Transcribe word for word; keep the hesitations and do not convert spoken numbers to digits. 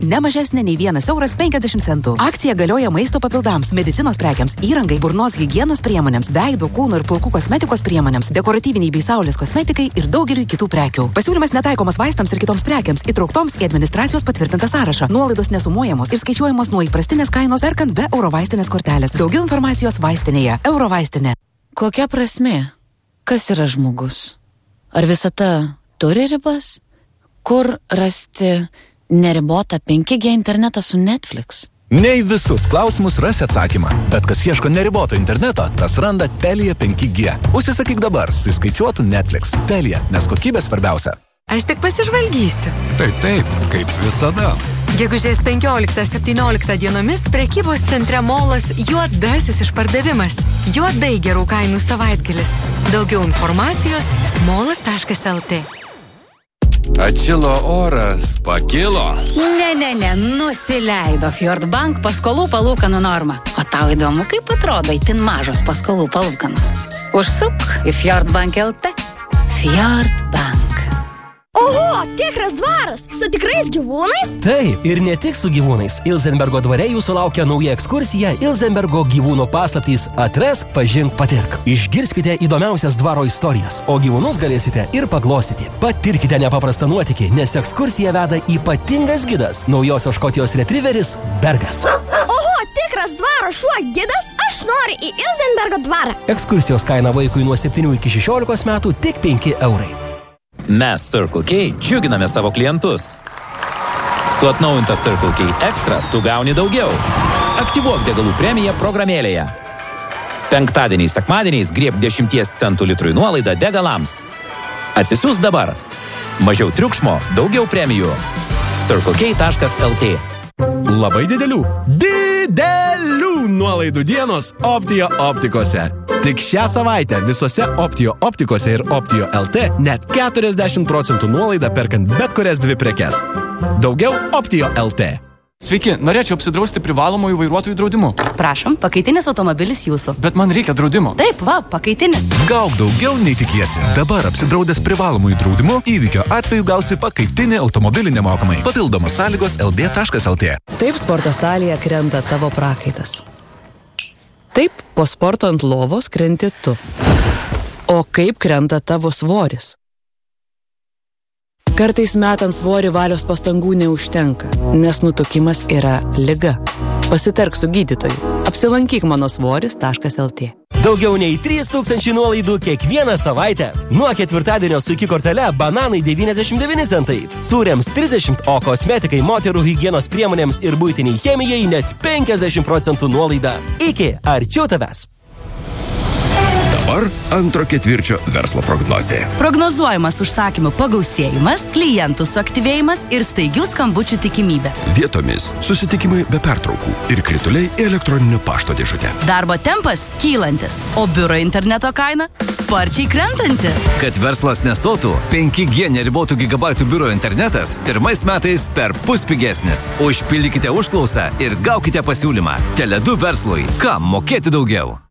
ne mažesnė nei vienas euras penkiasdešimt centų. Akcija galioja maisto papildams, medicinos prekiams, įrangai, burnos higienos priemonėms, veido, kūno ir plaukų kosmetikos priemonėms, dekoratyviniai bei saulės kosmetikai ir daugeliui kitų prekių. Pasiūlymas netaikomas vaistams ir kitoms prekiams, įtrauktoms į administracijos patvirtintą sąrašą. Nuolaidos nesumuojamos ir skaičiuojamos nuo įprastinės kainos perkant be Eurovaistinės kortelės. Daugiau informacijos vaistinėje. Eurovaistinė. Kokia prasmė? Kas yra žmogus? Ar visata turi ribas? Kur rasti neribotą penki G internetą su Netflix? Ne į visus klausimus rasi atsakymą, bet kas ieško neriboto interneto, tas randa Telia penki G. Užsisakyk dabar su įskaičiuotu Netflix. Telia, nes kokybė svarbiausia. Aš tik pasižvalgysiu. Taip, taip, kaip visada. Gegužės penkioliktą septynioliktą dienomis prekybos centre Molas juodasis išpardavimas. Juodai gerų kainų savaitgalis. Daugiau informacijos molas taškas el t. Atšilo oras, pakilo. Ne, ne, ne, nusileido Fjord Bank paskolų palūkanų normą. O tau įdomu, kaip atrodo itin mažos paskolų palūkanos. Užsuk į Fjord Bank el t. Fjord Bank. Oho, tikras dvaras, su tikrais gyvūnais? Taip, ir ne tik su gyvūnais. Ilzenbergo dvare jūsų laukia nauja ekskursija Ilzenbergo gyvūnų paslaptys Atrask, pažink, patirk. Išgirskite įdomiausias dvaro istorijas, o gyvūnus galėsite ir paglostyti. Patirkite nepaprastą nuotykį, nes ekskursiją veda ypatingas gidas, naujosios Škotijos retriveris Bergas. Oho, tikras dvaro šuo gidas, aš noriu į Ilzenbergo dvarą. Ekskursijos kaina vaikui nuo septynių iki šešiolikos metų tik penki eurai. Mes Circle K džiuginame savo klientus. Su atnaujinta Circle K Extra tu gauni daugiau. Aktyvuok degalų premiją programėlėje. Penktadieniais, sekmadieniais grieb dešimties centų litrui nuolaidą degalams. Atsisiųs dabar. Mažiau triukšmo, daugiau premijų. circle k taškas el t. Labai didelių, didelių nuolaidų dienos Optija optikose. Tik šią savaitę visose Optijo optikose ir Optijo el t net keturiasdešimt procentų nuolaida perkant bet kurias dvi prekes. Daugiau Optijo el t. Sveiki, norėčiau apsidrausti privalomųjų vairuotojų draudimu. Prašom, pakaitinis automobilis jūsų. Bet man reikia draudimo. Taip, va, pakaitinis. Gauk daugiau nei tikiesi. Dabar apsidraudęs privalomųjų draudimu, įvykio atveju gausi pakaitinį automobilį nemokamai. Papildomos sąlygos el d taškas el t. Taip sporto salėje krenta tavo prakaitas. Taip, po sporto ant lovos krenti tu. O kaip krenta tavo svoris? Kartais metant svorį valios pastangų neužtenka, nes nutukimas yra liga. Pasitark su gydytoju. Apsilankyk mano svoris taškas el t. Daugiau nei trys tūkstančiai nuolaidų kiekvieną savaitę. Nuo ketvirtadienio su iki kortele bananai devyniasdešimt devyni centai, sūriams trisdešimt, o kosmetikai, moterų higienos priemonėms ir buitiniai chemijai net penkiasdešimt procentų nuolaida. Iki, arčiau tavęs. Dabar antro ketvirčio verslo prognozė. Prognozuojamas užsakymų pagausėjimas, klientų suaktyvėjimas ir staigių skambučių tikimybė. Vietomis susitikimai be pertraukų ir krituliai į elektroninio pašto dėžutę. Darbo tempas kylantis, o biuro interneto kaina sparčiai krentanti. Kad verslas nestotų, penki G neribotų gigabaitų biuro internetas pirmais metais per pus pigesnis. Užpildykite užklausą ir gaukite pasiūlymą. Tele du verslui. Kam mokėti daugiau?